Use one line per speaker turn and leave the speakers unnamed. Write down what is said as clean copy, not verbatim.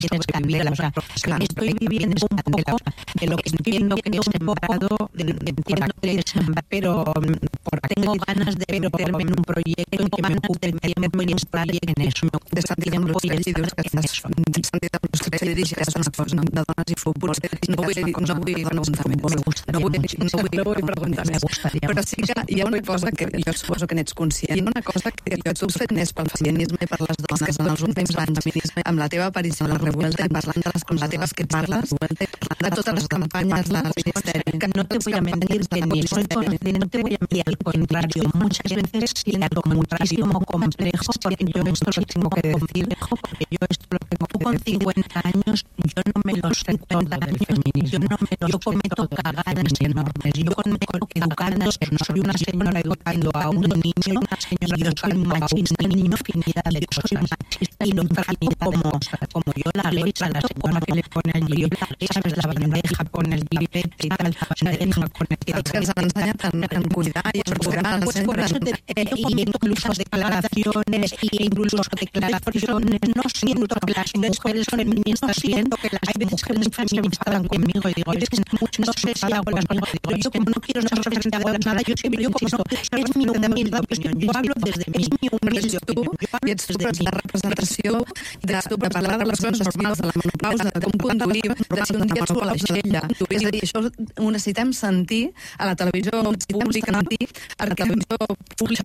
tienes que vivir. O sea, estoy viviendo un poco de lo que entiendo que he sembrado, entiendo que he sembrado, pero tengo ganas de meterme en un proyecto en que me ocupe el tiempo y estar en eso.
De sentir amb els tres idiots que estàs sentit amb els tres idiots que estàs de dones i futbol. No vull preguntar més. Però sí que hi ha una cosa que jo suposo que n'ets conscient. Hi ha una cosa que jo t'ho fet més pel feminisme i per les dones en els últims anys, amb la teva aparició a la revuelta i parlant de les coses que parles, de totes les campanyes del Ministeri.
No te voy a mentir que ni soy consciente, no te voy a mentir, al contrario, muchas veces siento muchísimo complejo, porque yo esto lo tengo que decir, porque yo esto lo tengo que con 50 años, yo no me lo sé toda del feminismo, yo cometo cagadas enormes, yo educando, soy una señora educando a un niño, y yo soy machista en infinidad de cosas, y no como yo la leche a la señora que le pone allí, sabes, la bandeja con el billete y tal,
que ens ensenya en cuidar i en cuidar
pues por eso y incluso declaraciones no siento que las mujeres feministas, siento que las mujeres feministas hablan conmigo y digo, es que no sé si hago las cosas, digo, yo como no quiero ser representada nada, yo siempre digo como no, es mi humilde opinión, yo hablo desde mi humilde opinión,
i ets la representació de parlar de les coses normals, de la menopausa, de com conduir, de si un dia ets a la vaixella. És a dir, això ho necessitem sentir a la televisió pública, a la televisió pública